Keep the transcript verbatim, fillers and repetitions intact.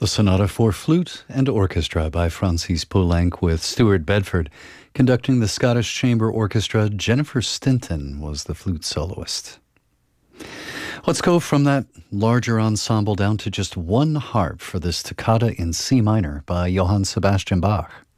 The Sonata for Flute and Orchestra by Francis Poulenc with Stuart Bedford. Conducting the Scottish Chamber Orchestra, Jennifer Stinton was the flute soloist. Let's go from that larger ensemble down to just one harp for this toccata in C minor by Johann Sebastian Bach.